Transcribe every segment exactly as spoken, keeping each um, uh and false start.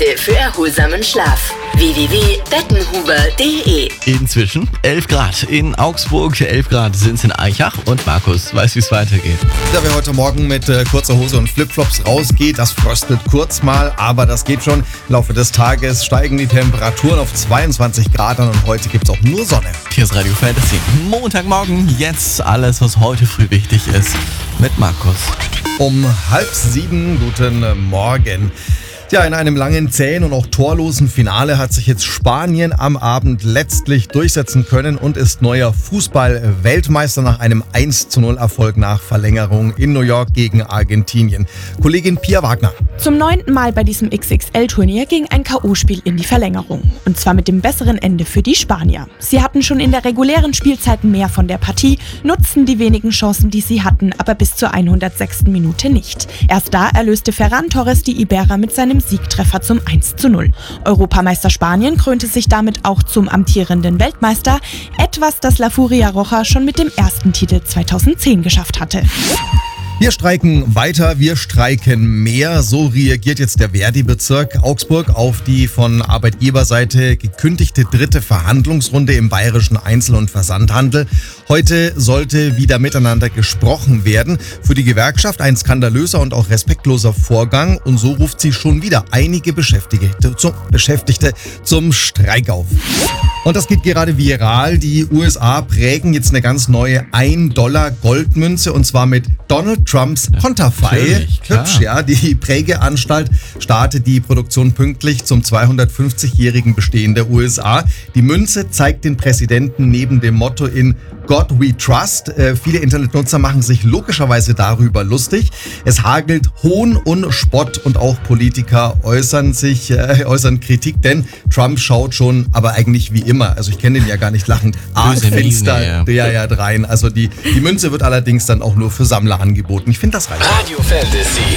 Wette für erholsamen Schlaf. w w w punkt bettenhuber punkt de Inzwischen elf Grad in Augsburg, elf Grad sind es in Aichach und Markus weiß, wie es weitergeht. Ja, wer heute Morgen mit äh, kurzer Hose und Flipflops rausgeht, das fröstelt kurz mal, aber das geht schon. Im Laufe des Tages steigen die Temperaturen auf zweiundzwanzig Grad an und heute gibt es auch nur Sonne. Hier ist Radio Fantasy. Montagmorgen, jetzt alles, was heute früh wichtig ist, mit Markus. Um halb sieben, guten Morgen. Ja, in einem langen, zähen und auch torlosen Finale hat sich jetzt Spanien am Abend letztlich durchsetzen können und ist neuer Fußball-Weltmeister nach einem eins zu null Erfolg nach Verlängerung in New York gegen Argentinien. Kollegin Pia Wagner. Zum neunten Mal bei diesem X X L-Turnier ging ein K O-Spiel in die Verlängerung. Und zwar mit dem besseren Ende für die Spanier. Sie hatten schon in der regulären Spielzeit mehr von der Partie, nutzten die wenigen Chancen, die sie hatten, aber bis zur hundertsechsten Minute nicht. Erst da erlöste Ferran Torres die Iberer mit seinem Siegtreffer zum eins zu null. Europameister Spanien krönte sich damit auch zum amtierenden Weltmeister, etwas, das La Furia Roja schon mit dem ersten Titel zweitausendzehn geschafft hatte. Wir streiken weiter, wir streiken mehr. So reagiert jetzt der Verdi-Bezirk Augsburg auf die von Arbeitgeberseite gekündigte dritte Verhandlungsrunde im bayerischen Einzel- und Versandhandel. Heute sollte wieder miteinander gesprochen werden. Für die Gewerkschaft ein skandalöser und auch respektloser Vorgang. Und so ruft sie schon wieder einige Beschäftigte zum, Beschäftigte zum Streik auf. Und das geht gerade viral. Die U S A prägen jetzt eine ganz neue ein Dollar Goldmünze und zwar mit Donald Trumps Konterfei. Hübsch, ja. Die Prägeanstalt startet die Produktion pünktlich zum zweihundertfünfzigjährigen Bestehen der U S A. Die Münze zeigt den Präsidenten neben dem Motto in God We Trust. Äh, viele Internetnutzer machen sich logischerweise darüber lustig. Es hagelt Hohn und Spott und auch Politiker äußern sich, äh, äußern Kritik, denn Trump schaut schon, aber eigentlich wie immer, also ich kenne den ja gar nicht lachend, arg finster ja, ja, ja, rein. Also die, die Münze wird allerdings dann auch nur für Sammler angeboten. Ich finde das reicht. Radio Fantasy.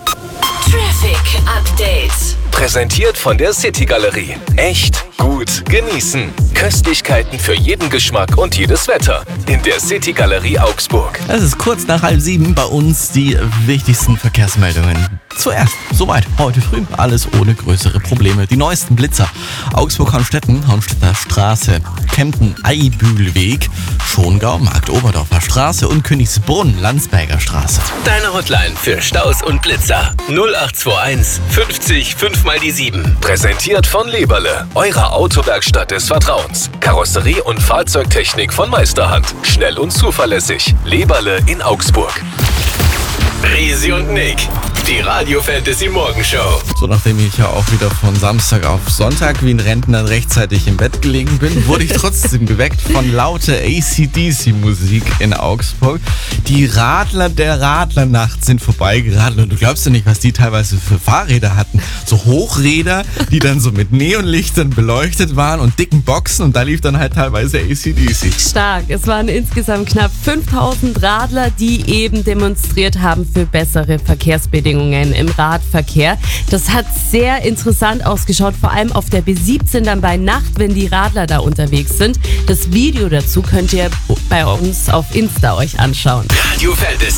Traffic Update. Präsentiert von der City Galerie. Echt gut genießen. Köstlichkeiten für jeden Geschmack und jedes Wetter. In der City Galerie Augsburg. Es ist kurz nach halb sieben, bei uns die wichtigsten Verkehrsmeldungen. Zuerst, soweit, heute früh, alles ohne größere Probleme. Die neuesten Blitzer. Augsburg-Hornstetten, Hornstetter Straße, Kempten-Eibühlweg, Schongau, Markt-Oberdorfer Straße und Königsbrunn, Landsberger Straße. Deine Hotline für Staus und Blitzer. null acht zwei eins fünfzig fünf mal die sieben. Präsentiert von Leberle, eurer Autowerkstatt des Vertrauens. Karosserie und Fahrzeugtechnik von Meisterhand. Schnell und zuverlässig. Leberle in Augsburg. Risi und Nick, die Radio Fantasy Morgenshow. So, nachdem ich ja auch wieder von Samstag auf Sonntag wie ein Rentner rechtzeitig im Bett gelegen bin, wurde ich trotzdem geweckt von lauter A C D C-Musik in Augsburg. Die Radler der Radlernacht sind vorbeigeradelt und du glaubst ja nicht, was die teilweise für Fahrräder hatten. So Hochräder, die dann so mit Neonlichtern beleuchtet waren und dicken Boxen und da lief dann halt teilweise A C D C. Stark. Es waren insgesamt knapp fünftausend Radler, die eben demonstriert haben für bessere Verkehrsbedingungen im Radverkehr. Das hat sehr interessant ausgeschaut, vor allem auf der B siebzehn dann bei Nacht, wenn die Radler da unterwegs sind. Das Video dazu könnt ihr bei uns auf Insta euch anschauen. Radio Fantasy.